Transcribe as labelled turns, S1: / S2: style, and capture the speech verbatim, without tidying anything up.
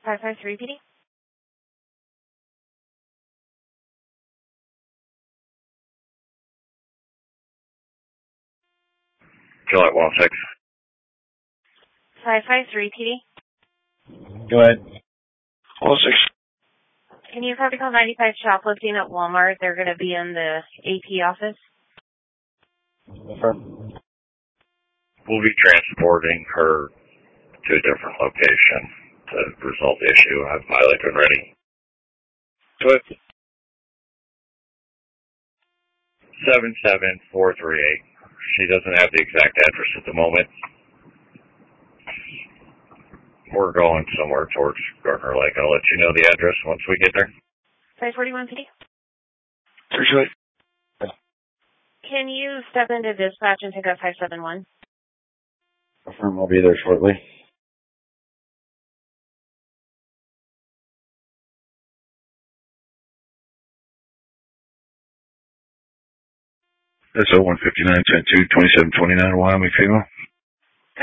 S1: five five three P D.
S2: July one oh six.
S1: five five three P D.
S2: Go ahead. one oh six.
S1: Can you probably call ninety-five shoplifting at Walmart? They're going to be in the A P office.
S2: Affirm. We'll be transporting her to a different location to resolve the issue. I have pilot when ready. Go ahead. seven seven four three eight. She doesn't have the exact address at the moment. We're going somewhere towards Gardner Lake. I'll let you know the address once we get there.
S1: five forty-one P D.
S2: Appreciate it.
S1: Can you step into dispatch and pick up five seven one?
S2: Affirm, I'll be there shortly. That's oh one fifty-nine, ten two, twenty-seven twenty-nine, Wyoming female.